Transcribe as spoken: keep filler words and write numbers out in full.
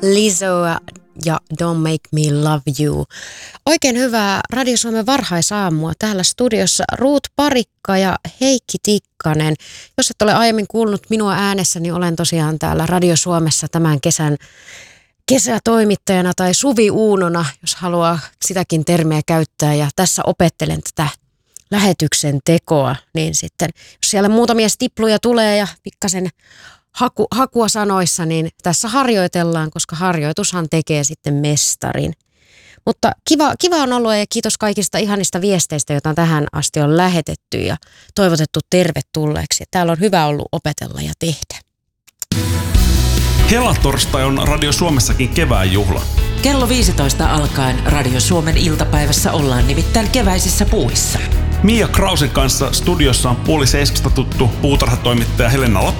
Lizzo ja Don't Make Me Love You. Oikein hyvää Radio Suomen varhaisaamua. Täällä studiossa Ruut Parikka ja Heikki Tikkanen. Jos et ole aiemmin kuullut minua äänessä, niin olen tosiaan täällä Radio Suomessa tämän kesän kesätoimittajana tai suviuunona, jos haluaa sitäkin termiä käyttää. Ja tässä opettelen tätä lähetyksen tekoa, niin sitten jos siellä muutamia stipluja tulee ja pikkasen haku, hakua sanoissa, niin tässä harjoitellaan, koska harjoitushan tekee sitten mestarin. Mutta kiva, kiva on ollut ja kiitos kaikista ihanista viesteistä, joita tähän asti on lähetetty ja toivotettu tervetulleeksi. Täällä on hyvä ollut opetella ja tehdä. Helatorstai on Radio Suomessakin kevään juhla. Kello viisitoista alkaen Radio Suomen iltapäivässä ollaan nimittäin keväisissä puuhissa. Mia Krausen kanssa studiossa on puoli seiskasta tuttu puutarhatoimittaja Helena Lappalainen